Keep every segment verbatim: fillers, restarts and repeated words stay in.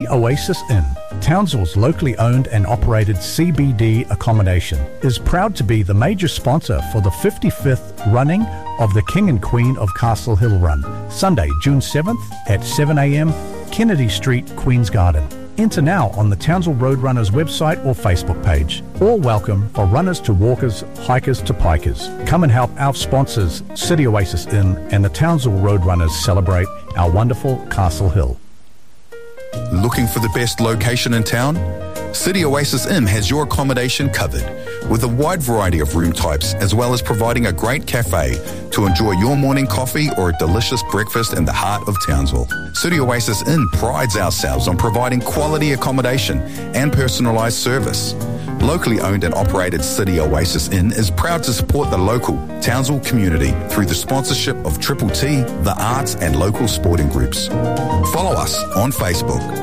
Oasis Inn, Townsville's locally owned and operated C B D accommodation, is proud to be the major sponsor for the fifty-fifth running of the King and Queen of Castle Hill Run, Sunday, June seventh at seven a.m, Kennedy Street, Queen's Garden. Enter now on the Townsville Roadrunners website or Facebook page. All welcome for runners to walkers, hikers to pikers. Come and help our sponsors, City Oasis Inn and the Townsville Roadrunners, celebrate our wonderful Castle Hill. Looking for the best location in town? City Oasis Inn has your accommodation covered with a wide variety of room types, as well as providing a great cafe to enjoy your morning coffee or a delicious breakfast in the heart of Townsville. City Oasis Inn prides ourselves on providing quality accommodation and personalised service. Locally owned and operated City Oasis Inn is proud to support the local Townsville community through the sponsorship of Triple T, the arts and local sporting groups. Follow us on Facebook.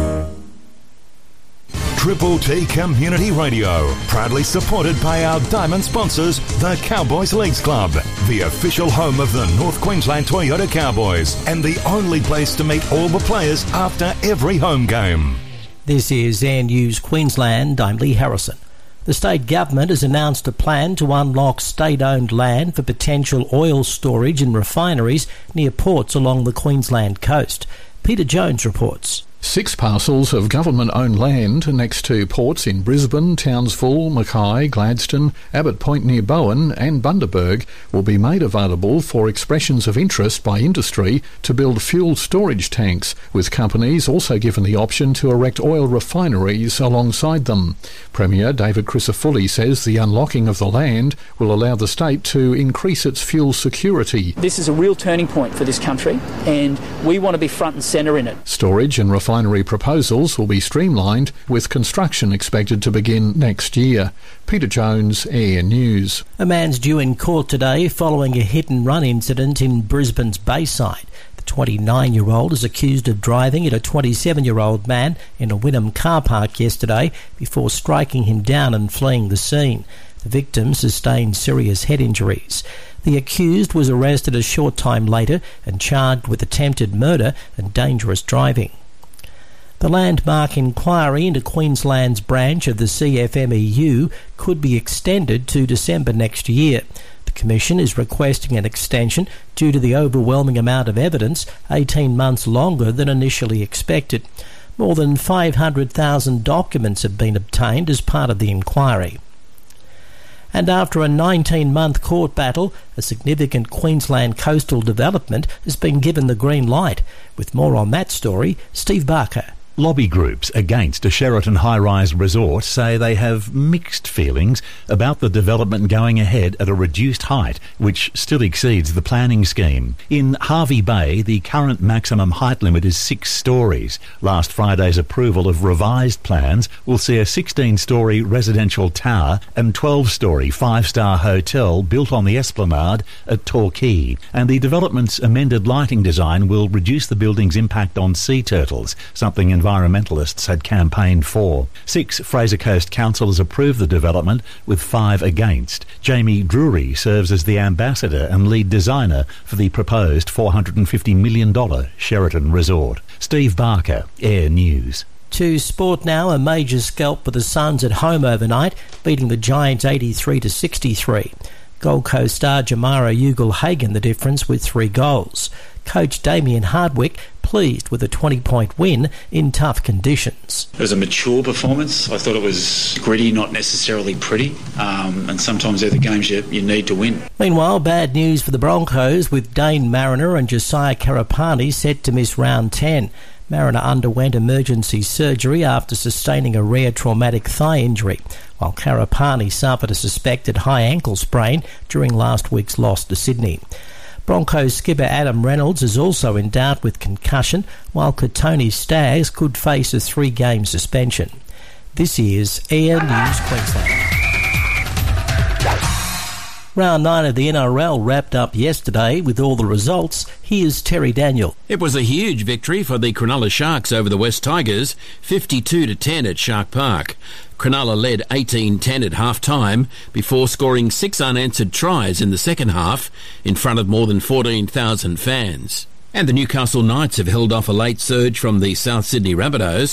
Triple T Community Radio, proudly supported by our diamond sponsors, the Cowboys Leagues Club, the official home of the North Queensland Toyota Cowboys, and the only place to meet all the players after every home game. This is Air News Queensland. I'm Lee Harrison. The state government has announced a plan to unlock state-owned land for potential oil storage in refineries near ports along the Queensland coast. Peter Jones reports. Six parcels of government-owned land next to ports in Brisbane, Townsville, Mackay, Gladstone, Abbott Point near Bowen and Bundaberg will be made available for expressions of interest by industry to build fuel storage tanks, with companies also given the option to erect oil refineries alongside them. Premier David Crisafulli says the unlocking of the land will allow the state to increase its fuel security. This is a real turning point for this country, and we want to be front and centre in it. Storage and refinery Refinery proposals will be streamlined, with construction expected to begin next year. Peter Jones, Air News. A man's due in court today following a hit-and-run incident in Brisbane's Bayside. The twenty-nine-year-old is accused of driving at a twenty-seven-year-old man in a Wynnum car park yesterday before striking him down and fleeing the scene. The victim sustained serious head injuries. The accused was arrested a short time later and charged with attempted murder and dangerous driving. The landmark inquiry into Queensland's branch of the C F M E U could be extended to December next year. The Commission is requesting an extension due to the overwhelming amount of evidence, eighteen months longer than initially expected. More than five hundred thousand documents have been obtained as part of the inquiry. And after a nineteen-month court battle, a significant Queensland coastal development has been given the green light. With more on that story, Steve Barker. Lobby groups against a Sheraton high-rise resort say they have mixed feelings about the development going ahead at a reduced height, which still exceeds the planning scheme. In Hervey Bay, the current maximum height limit is six stories. Last Friday's approval of revised plans will see a sixteen-storey residential tower and twelve-storey five-star hotel built on the Esplanade at Torquay. And the development's amended lighting design will reduce the building's impact on sea turtles, something environmentalists had campaigned for. Six Fraser Coast councillors approved the development, with five against. Jamie Drury serves as the ambassador and lead designer for the proposed four hundred fifty million dollars Sheraton resort. Steve Barker, Air News. To sport now, a major scalp for the Suns at home overnight, beating the Giants eighty-three to sixty-three. Gold Coast star Jamara Ugle-Hagan the difference with three goals. Coach Damien Hardwick pleased with a twenty-point win in tough conditions. It was a mature performance. I thought it was gritty, not necessarily pretty, um, and sometimes they're the games you, you need to win. Meanwhile, bad news for the Broncos, with Dane Mariner and Josiah Karapani set to miss round ten. Mariner underwent emergency surgery after sustaining a rare traumatic thigh injury, while Karapani suffered a suspected high ankle sprain during last week's loss to Sydney. Broncos skipper Adam Reynolds is also in doubt with concussion, while Kotoni Staggs could face a three-game suspension. This is Air News Queensland. Round nine of the N R L wrapped up yesterday with all the results. Here's Terry Daniel. It was a huge victory for the Cronulla Sharks over the West Tigers, fifty-two to ten at Shark Park. Cronulla led eighteen ten at half-time before scoring six unanswered tries in the second half in front of more than fourteen thousand fans. And the Newcastle Knights have held off a late surge from the South Sydney Rabbitohs